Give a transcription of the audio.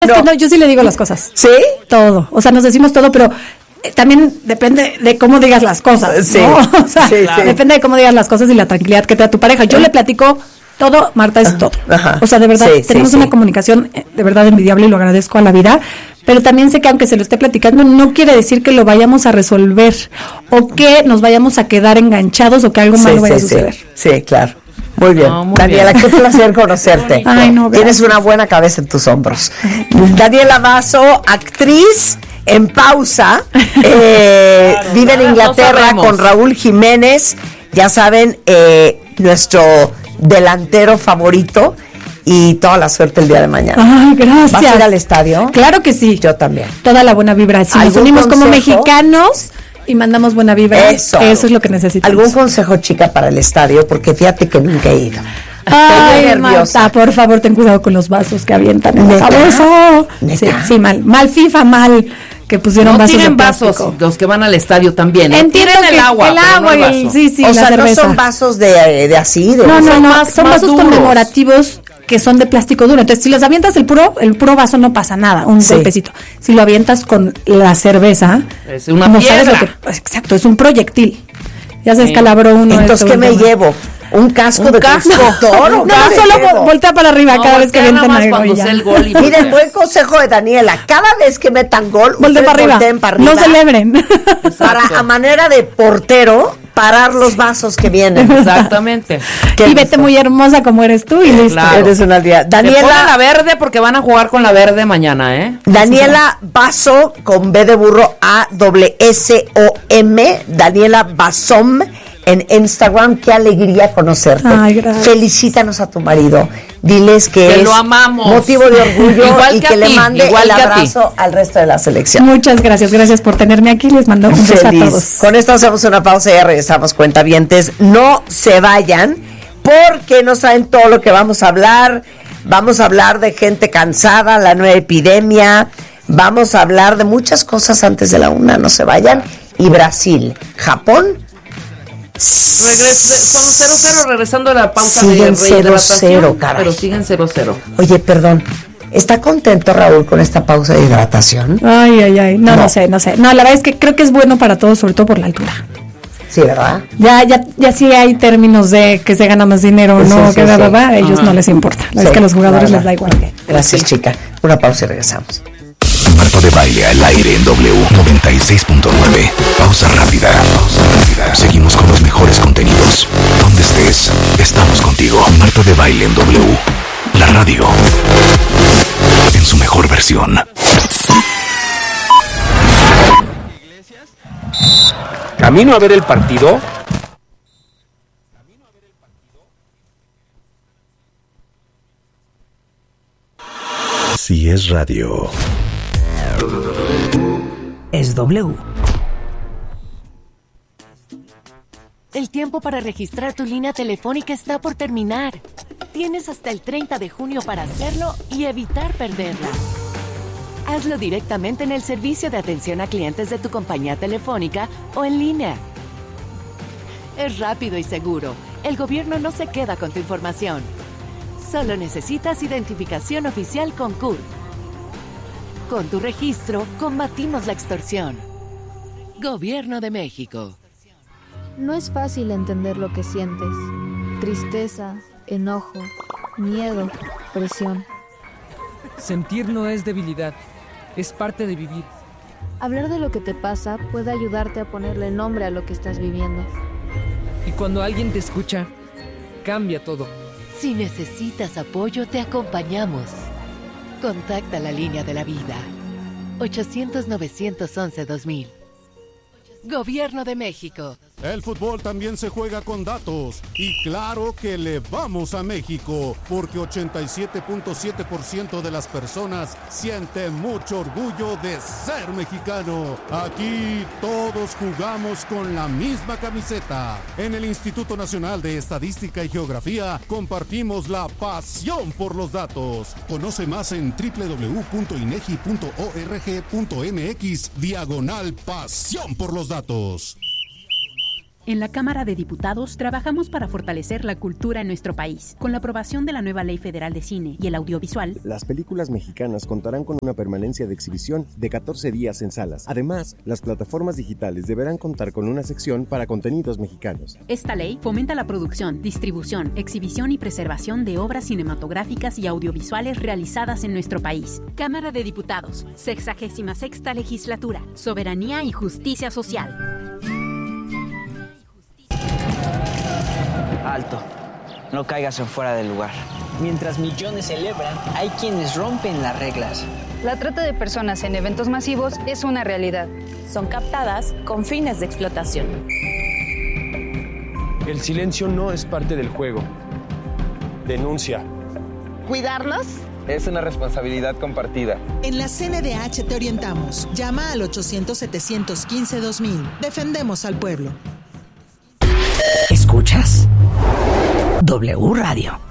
Es que no, yo sí le digo las cosas. ¿Sí? Todo. O sea, nos decimos todo, pero también depende de cómo digas las cosas, Sí, ¿no? O sea, sí. depende de cómo digas las cosas y la tranquilidad que te da tu pareja. Yo le platico todo, Marta es todo. Ajá. O sea, de verdad, Sí, tenemos una comunicación de verdad envidiable y lo agradezco a la vida, pero también sé que aunque se lo esté platicando, no quiere decir que lo vayamos a resolver o que nos vayamos a quedar enganchados o que algo malo vaya a suceder. Sí, claro. Muy bien. No, muy Daniela, bien. qué placer conocerte. Ay, no, gracias. Tienes una buena cabeza en tus hombros. Daniela Basso, actriz en pausa, vive en ya Inglaterra no sabemos. con Raúl Jiménez, ya saben, nuestro delantero favorito, y toda la suerte el día de mañana. Ay, gracias. ¿Vas a ir al estadio? Claro que sí. Yo también. Toda la buena vibra. Si nos ¿Algún unimos como consejo? mexicanos y mandamos buena vibra, Eso es lo que necesitamos. ¿Algún consejo, chica, para el estadio? Porque fíjate que nunca he ido. Ay, Estoy nerviosa. Marta, por favor, ten cuidado con los vasos que avientan en la ¿Neta? cabeza. ¿Neta? Sí, mal FIFA, mal que pusieron No vasos tiren de vasos plástico. los que van al estadio también. Entiendo Tiren que el agua, el pero no agua el y vaso. sí, O la sea, cerveza. no son vasos de así, de No, son más vasos duros. conmemorativos que son de plástico duro. Entonces, si los avientas el puro vaso no pasa nada, un Sí. golpecito. Si lo avientas con la cerveza, Es una no sabes piedra. exacto, es un proyectil. Ya se Sí. descalabró uno. Entonces, ¿qué me llevo? ¿Un casco Un de casco. constructor? ¿O No, qué me solo llevo? voltea para arriba No, cada vez que voltea nada avientan más algo cuando y ya. sea el gol y Miren, volteas. buen consejo de Daniela. Cada vez que metan gol, Voltea ustedes para arriba. volteen para arriba. No celebren. Para, a manera de portero, parar los vasos que vienen. Exactamente. Qué Y vete gusto. muy hermosa como eres tú y listo. Claro. Eres una día. Le ponen la Daniela, verde porque van a jugar con la verde mañana, ¿eh? Daniela Basso, con B de burro, A-S-O-M. Daniela Bassom en Instagram. Qué alegría conocerte. Ay, gracias. Felicítanos a tu marido. Diles que Que es lo amamos. motivo de orgullo Igual y que que a le ti, mande igual el que a ti. abrazo al resto de la selección. Muchas gracias por tenerme aquí. Les mando un beso a Feliz. todos. Con esto hacemos una pausa y ya regresamos, cuentavientes. No se vayan porque no saben todo lo que vamos a hablar. Vamos a hablar de gente cansada, la nueva epidemia. Vamos a hablar de muchas cosas antes de la una. No se vayan. Y Brasil, Japón. Son 0-0 regresando a la pausa Siguen de rehidratación, 0-0, caray. pero siguen 0-0. Oye, perdón. ¿Está contento Raúl con esta pausa de hidratación? Ay. No No. sé. No, la verdad es que creo que es bueno para todos, sobre todo por la altura. Sí, ¿verdad? Ya sí hay términos de que se gana más dinero o Sí, no, sí, que sí. a ellos Ajá. no les importa. La verdad es Sí, que a los jugadores la les da verdad. igual. Gracias, chica. Una pausa y regresamos. Marta de Baile al aire en W 96.9. Pausa rápida. Seguimos con los mejores contenidos. Donde estés, estamos contigo. Marta de Baile en W. La radio. En su mejor versión. Camino a ver el partido. Si es radio. Es W. El tiempo para registrar tu línea telefónica está por terminar. Tienes hasta el 30 de junio para hacerlo y evitar perderla. Hazlo directamente en el servicio de atención a clientes de tu compañía telefónica o en línea. Es rápido y seguro. El gobierno no se queda con tu información. Solo necesitas identificación oficial con CURP. Con tu registro, combatimos la extorsión. Gobierno de México. No es fácil entender lo que sientes. Tristeza, enojo, miedo, presión. Sentir no es debilidad, es parte de vivir. Hablar de lo que te pasa puede ayudarte a ponerle nombre a lo que estás viviendo. Y cuando alguien te escucha, cambia todo. Si necesitas apoyo, te acompañamos. Contacta la línea de la vida. 800-911-2000. Gobierno de México. El fútbol también se juega con datos y claro que le vamos a México porque 87.7% de las personas sienten mucho orgullo de ser mexicano. Aquí todos jugamos con la misma camiseta. En el Instituto Nacional de Estadística y Geografía compartimos la pasión por los datos. Conoce más en www.inegi.org.mx/pasión por los datos. En la Cámara de Diputados trabajamos para fortalecer la cultura en nuestro país. Con la aprobación de la nueva Ley Federal de Cine y el audiovisual, las películas mexicanas contarán con una permanencia de exhibición de 14 días en salas. Además, las plataformas digitales deberán contar con una sección para contenidos mexicanos. Esta ley fomenta la producción, distribución, exhibición y preservación de obras cinematográficas y audiovisuales realizadas en nuestro país. Cámara de Diputados, 66ª Legislatura, Soberanía y Justicia Social. Alto, no caigas en fuera del lugar. Mientras millones celebran, hay quienes rompen las reglas. La trata de personas en eventos masivos es una realidad. Son captadas con fines de explotación. El silencio no es parte del juego. Denuncia. ¿Cuidarnos? Es una responsabilidad compartida. En la CNDH te orientamos. Llama al 800-715-2000. Defendemos al pueblo. ¿Escuchas? W Radio.